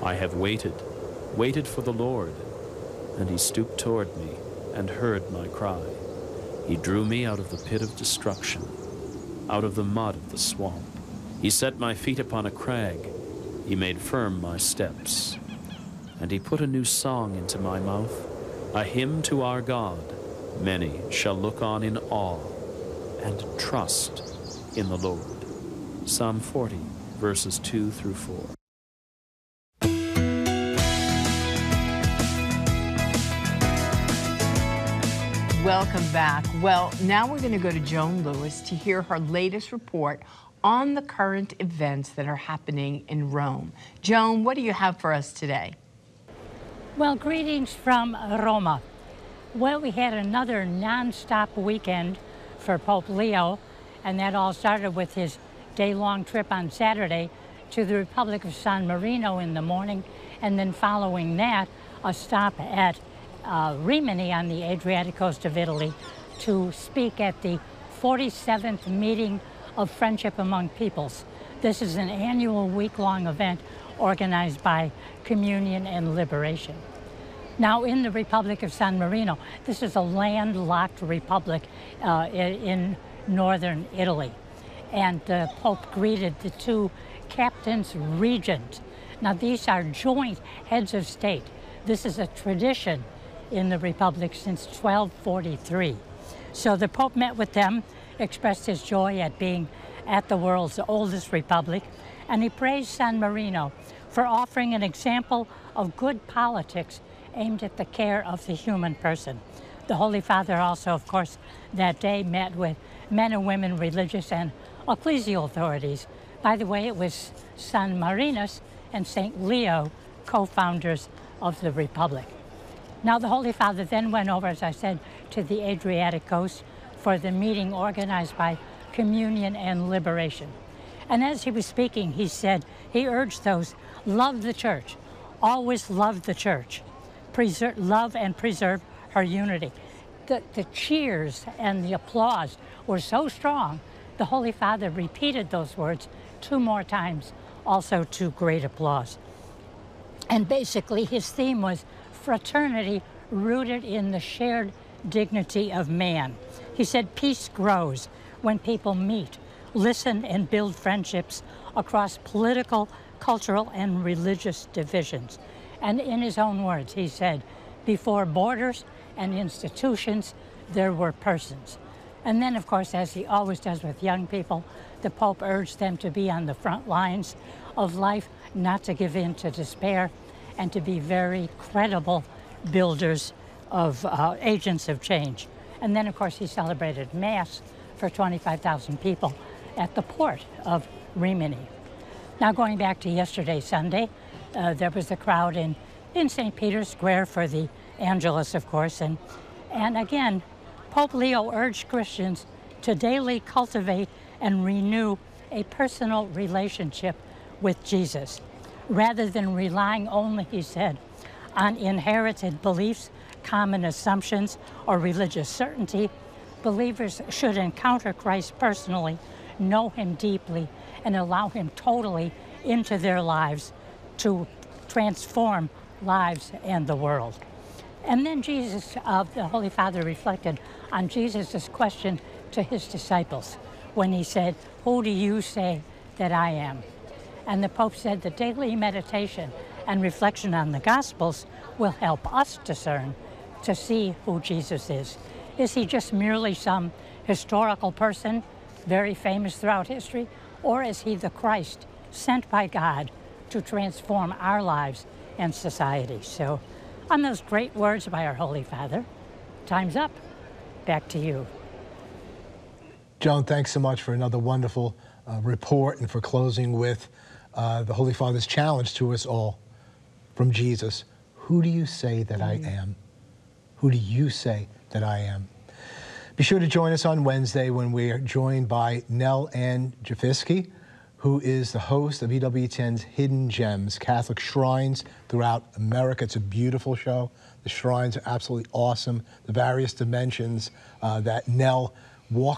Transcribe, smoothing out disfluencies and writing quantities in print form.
I have waited for the Lord, and he stooped toward me and heard my cry. He drew me out of the pit of destruction, out of the mud of the swamp. He set my feet upon a crag. He made firm my steps. And he put a new song into my mouth, a hymn to our God. Many shall look on in awe and trust in the Lord. Psalm 40, verses 2 through 4. Welcome back. Well, now we're going to go to Joan Lewis to hear her latest report on the current events that are happening in Rome. Joan, what do you have for us today? Well, greetings from Roma. Well, we had another non-stop weekend for Pope Leo, and that all started with his day-long trip on Saturday to the Republic of San Marino in the morning, and then following that, a stop at Rimini on the Adriatic coast of Italy to speak at the 47th meeting of Friendship Among Peoples. This is an annual week-long event organized by Communion and Liberation. Now, in the Republic of San Marino, this is a landlocked republic in northern Italy. And the Pope greeted the two captains regent. Now, these are joint heads of state. This is a tradition in the Republic since 1243. So the Pope met with them, expressed his joy at being at the world's oldest republic, and he praised San Marino for offering an example of good politics aimed at the care of the human person. The Holy Father also, of course, that day met with men and women, religious and ecclesial authorities. By the way, it was San Marinus and St. Leo, co-founders of the Republic. Now, the Holy Father then went over, as I said, to the Adriatic coast for the meeting organized by Communion and Liberation. And as he was speaking, he said, he urged those, love the church, always love the church, love and preserve her unity. The cheers and the applause were so strong, the Holy Father repeated those words 2 more times, also to great applause. And basically, his theme was fraternity rooted in the shared dignity of man. He said peace grows when people meet, listen, and build friendships across political, cultural, and religious divisions. And in his own words, he said, before borders and institutions, there were persons. And then, of course, as he always does with young people, the Pope urged them to be on the front lines of life, not to give in to despair, and to be very credible builders of agents of change. And then, of course, he celebrated Mass for 25,000 people at the port of Rimini. Now, going back to yesterday, Sunday, there was a crowd in St. Peter's Square for the Angelus, of course. And again, Pope Leo urged Christians to daily cultivate and renew a personal relationship with Jesus. Rather than relying only, he said, on inherited beliefs, common assumptions, or religious certainty, believers should encounter Christ personally, know him deeply, and allow him totally into their lives to transform lives and the world. And then Jesus, the Holy Father reflected on Jesus' question to his disciples when he said, "Who do you say that I am?" And the Pope said the daily meditation and reflection on the Gospels will help us discern to see who Jesus is. Is he just merely some historical person, very famous throughout history, or is he the Christ sent by God to transform our lives and society? So, on those great words by our Holy Father, time's up. Back to you. Joan, thanks so much for another wonderful report and for closing with the Holy Father's challenge to us all from Jesus. Who do you say that I am? Who do you say that I am? Be sure to join us on Wednesday when we are joined by Nell Ann Jafisky, who is the host of EWTN's Hidden Gems, Catholic Shrines throughout America. It's a beautiful show. The shrines are absolutely awesome. The various dimensions that Nell walks